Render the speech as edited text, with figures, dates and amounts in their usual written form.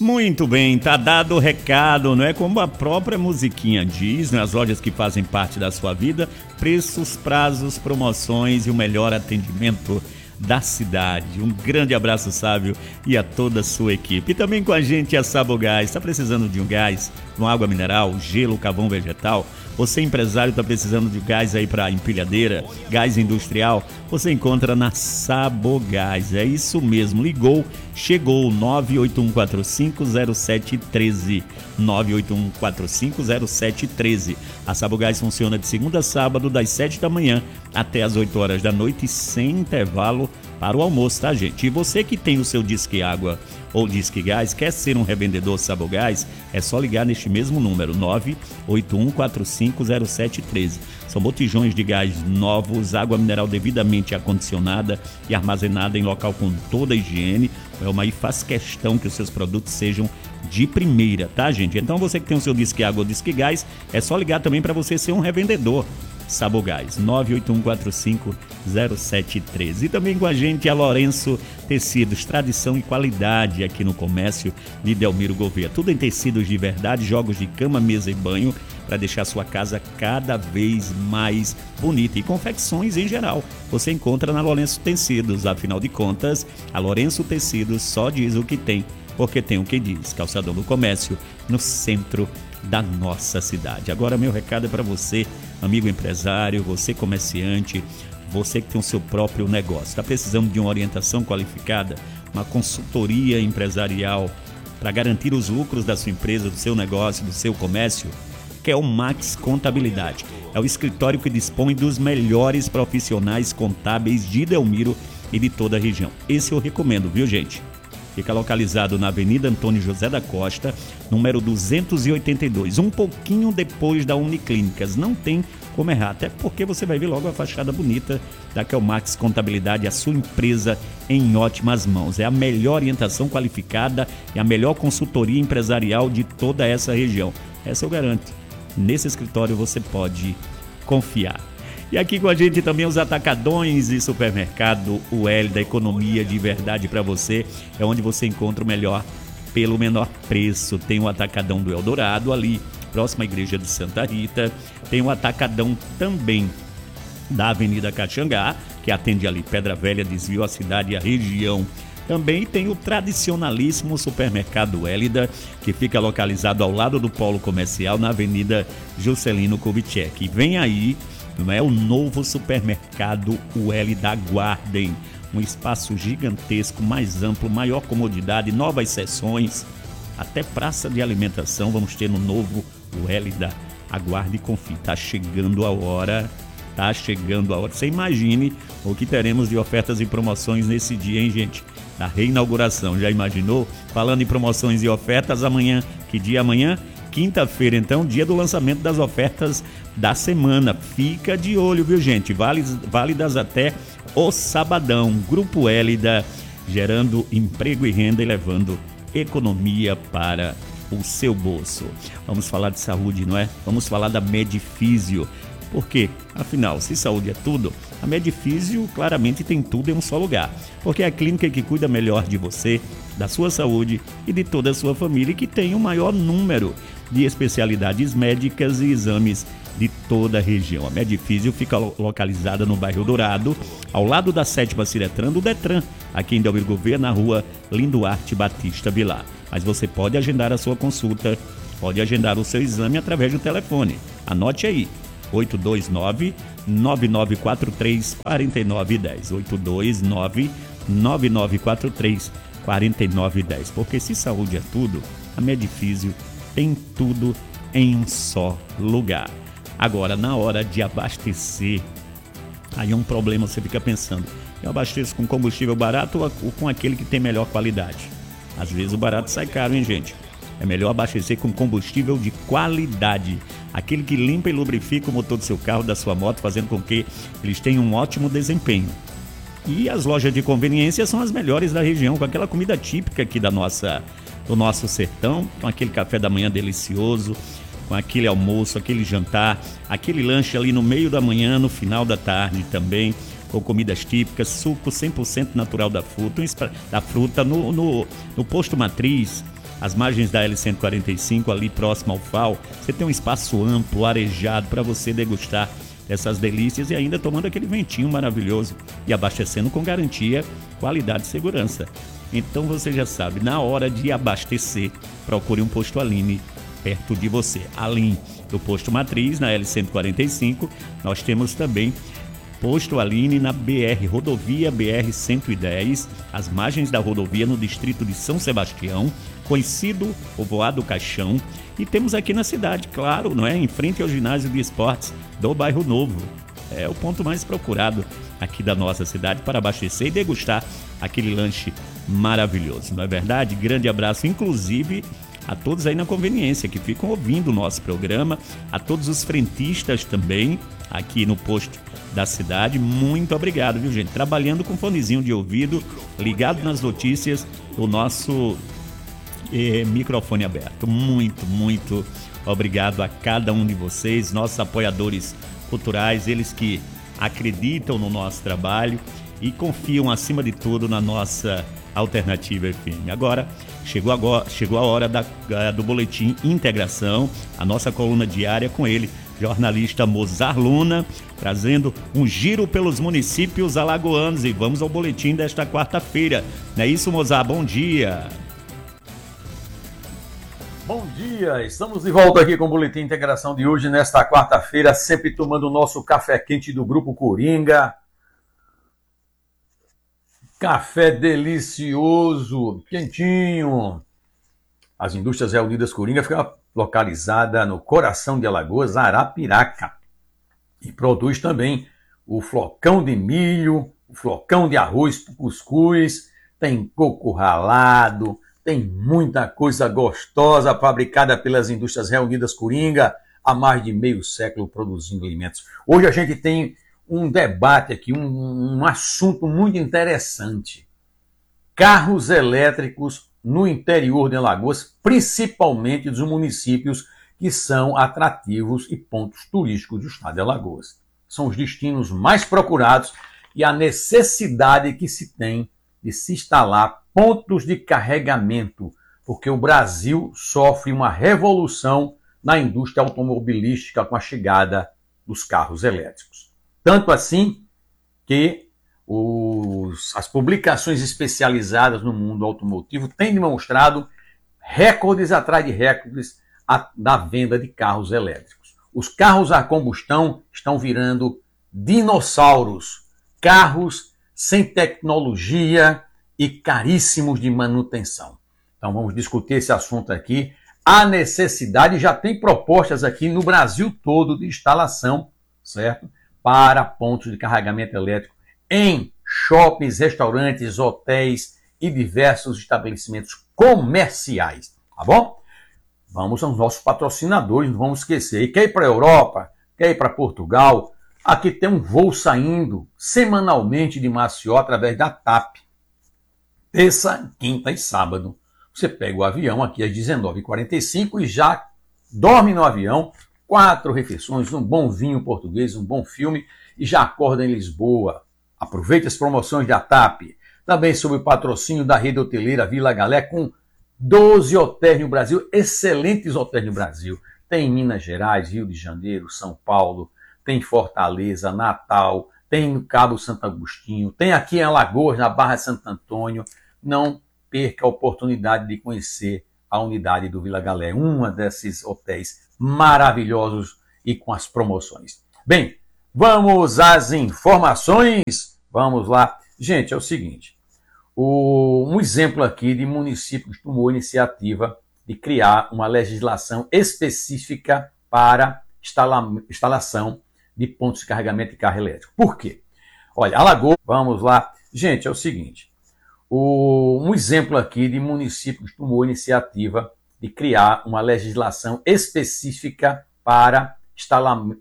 Muito bem, tá dado o recado, não é? Como a própria musiquinha diz, nas lojas que fazem parte da sua vida, preços, prazos, promoções e o melhor atendimento da cidade. Um grande abraço, Sábio, e a toda a sua equipe. E também com a gente a Sabogás. Está precisando de um gás, uma água mineral, gelo, carvão vegetal? Você, empresário, está precisando de gás aí para empilhadeira, gás industrial? Você encontra na Sabogás. É isso mesmo, ligou, chegou, 981450713. 981450713. A Sabogás funciona de segunda a sábado, das 7 da manhã até as 8 horas da noite, sem intervalo para o almoço, tá, gente? E você que tem o seu Disque Água ou Disque Gás, quer ser um revendedor Sabogás, é só ligar neste mesmo número, 981450713. São botijões de gás novos, água mineral devidamente acondicionada e armazenada em local com toda a higiene. O Elmaí faz questão que os seus produtos sejam de primeira, tá, gente? Então você que tem o seu Disque Água ou Disque Gás, é só ligar também para você ser um revendedor Sabogás, 981450713. E também com a gente a Lourenço Tecidos, tradição e qualidade aqui no comércio de Delmiro Gouveia. Tudo em tecidos de verdade, jogos de cama, mesa e banho, para deixar sua casa cada vez mais bonita. E confecções em geral, você encontra na Lourenço Tecidos. Afinal de contas, a Lourenço Tecidos só diz o que tem, porque tem o que diz. Calçadão do Comércio, no centro da nossa cidade. Agora, meu recado é para você, amigo empresário, você comerciante, você que tem o seu próprio negócio. Está precisando de uma orientação qualificada, uma consultoria empresarial para garantir os lucros da sua empresa, do seu negócio, do seu comércio? Que é o Max Contabilidade. É o escritório que dispõe dos melhores profissionais contábeis de Delmiro e de toda a região. Esse eu recomendo, viu, gente? Fica localizado na Avenida Antônio José da Costa, número 282, um pouquinho depois da Uniclínicas. Não tem como errar, até porque você vai ver logo a fachada bonita da Max Contabilidade, a sua empresa em ótimas mãos. É a melhor orientação qualificada e a melhor consultoria empresarial de toda essa região. Essa eu garanto. Nesse escritório você pode confiar. E aqui com a gente também os atacadões e supermercado UL da economia de verdade para você. É onde você encontra o melhor pelo menor preço. Tem o atacadão do Eldorado ali, próxima à igreja de Santa Rita. Tem o atacadão também da Avenida Caxangá, que atende ali Pedra Velha, desvio a cidade e a região. Também tem o tradicionalíssimo supermercado Hélida, que fica localizado ao lado do polo comercial na Avenida Juscelino Kubitschek. Vem aí, não é, o novo supermercado Hélida, aguardem. Um espaço gigantesco, mais amplo, maior comodidade, novas seções, até praça de alimentação vamos ter no novo Hélida. Aguarde e confie, tá chegando a hora. Tá chegando a hora. Você imagine o que teremos de ofertas e promoções nesse dia, hein, gente? Da reinauguração. Já imaginou? Falando em promoções e ofertas, amanhã. Que dia amanhã? Quinta-feira, então, dia do lançamento das ofertas da semana. Fica de olho, viu, gente? Válidas até o sabadão. Grupo Hélida, gerando emprego e renda e levando economia para o seu bolso. Vamos falar de saúde, não é? Vamos falar da Medifísio. Por quê? Afinal, se saúde é tudo, a Medifísio claramente tem tudo em um só lugar. Porque é a clínica que cuida melhor de você, da sua saúde e de toda a sua família e que tem o maior número de especialidades médicas e exames de toda a região. A Medifísio fica localizada no bairro Dourado, ao lado da 7ª Ciretran do Detran, aqui em Delmiro Gouveia, na rua Linduarte Batista Vilar. Mas você pode agendar a sua consulta, pode agendar o seu exame através do telefone. Anote aí. 829-9943-4910. 829-9943-4910. Porque se saúde é tudo, a Medifísio tem tudo em um só lugar. Agora, na hora de abastecer, aí é um problema, você fica pensando, eu abasteço com combustível barato ou com aquele que tem melhor qualidade? Às vezes o barato sai caro, hein, gente? É melhor abastecer com combustível de qualidade, aquele que limpa e lubrifica o motor do seu carro, da sua moto, fazendo com que eles tenham um ótimo desempenho. E as lojas de conveniência são as melhores da região, com aquela comida típica aqui do nosso sertão, com aquele café da manhã delicioso, com aquele almoço, aquele jantar, aquele lanche ali no meio da manhã, no final da tarde também, com comidas típicas, suco 100% natural da fruta no posto Matriz. as margens da L145, ali próximo ao FAO, você tem um espaço amplo, arejado, para você degustar essas delícias e ainda tomando aquele ventinho maravilhoso e abastecendo com garantia, qualidade e segurança. Então você já sabe, na hora de abastecer, procure um posto Aline perto de você. Além do posto Matriz, na L145, nós temos também posto Aline na rodovia BR-110, às margens da rodovia no distrito de São Sebastião, conhecido Povoado Caixão, e temos aqui na cidade, claro, não é? Em frente ao ginásio de esportes do Bairro Novo. É o ponto mais procurado aqui da nossa cidade para abastecer e degustar aquele lanche maravilhoso, não é verdade? Grande abraço, inclusive, a todos aí na conveniência que ficam ouvindo o nosso programa, a todos os frentistas também aqui no posto da cidade. Muito obrigado, viu, gente? Trabalhando com fonezinho de ouvido, ligado nas notícias, o nosso microfone aberto. Muito obrigado a cada um de vocês, nossos apoiadores culturais, eles que acreditam no nosso trabalho e confiam, acima de tudo, na nossa Alternativa FM. Agora chegou a hora do Boletim Integração, a nossa coluna diária com ele, jornalista Mozar Luna, trazendo um giro pelos municípios alagoanos. E vamos ao boletim desta quarta-feira. Não é isso, Mozar? Bom dia! Bom dia! Estamos de volta aqui com o Boletim Integração de hoje, nesta quarta-feira, sempre tomando o nosso café quente do Grupo Coringa. Café delicioso, quentinho. As Indústrias Reunidas Coringa fica localizada no coração de Alagoas, Arapiraca. E produz também o flocão de milho, o flocão de arroz, cuscuz, tem coco ralado, tem muita coisa gostosa fabricada pelas Indústrias Reunidas Coringa há mais de meio século produzindo alimentos. Hoje a gente tem um debate aqui, um assunto muito interessante. Carros elétricos no interior de Alagoas, principalmente dos municípios que são atrativos e pontos turísticos do estado de Alagoas. São os destinos mais procurados e a necessidade que se tem de se instalar pontos de carregamento, porque o Brasil sofre uma revolução na indústria automobilística com a chegada dos carros elétricos. Tanto assim que as publicações especializadas no mundo automotivo têm demonstrado recordes atrás de recordes da venda de carros elétricos. Os carros a combustão estão virando dinossauros, carros sem tecnologia e caríssimos de manutenção. Então vamos discutir esse assunto aqui. A necessidade, já tem propostas aqui no Brasil todo de instalação, certo? Para pontos de carregamento elétrico em shoppings, restaurantes, hotéis e diversos estabelecimentos comerciais, tá bom? Vamos aos nossos patrocinadores, não vamos esquecer. E quer ir para a Europa, quer ir para Portugal, aqui tem um voo saindo semanalmente de Maceió através da TAP. Terça, quinta e sábado. Você pega o avião aqui às 19h45 e já dorme no avião, 4 refeições, um bom vinho português, um bom filme e já acorda em Lisboa. Aproveite as promoções da TAP. Também sob o patrocínio da rede hoteleira Vila Galé, com 12 hotéis no Brasil, excelentes hotéis no Brasil. Tem em Minas Gerais, Rio de Janeiro, São Paulo, tem em Fortaleza, Natal, tem no Cabo Santo Agostinho, tem aqui em Alagoas, na Barra de Santo Antônio. Não perca a oportunidade de conhecer a unidade do Vila Galé, uma desses hotéis maravilhosos e com as promoções. Bem, vamos às informações? Vamos lá. Gente, é o seguinte, um exemplo aqui de município que tomou a iniciativa de criar uma legislação específica para instalação de pontos de carregamento de carro elétrico. Por quê? Olha, Alagoas, vamos lá. Gente, é o seguinte, um exemplo aqui de município que tomou a iniciativa de criar uma legislação específica para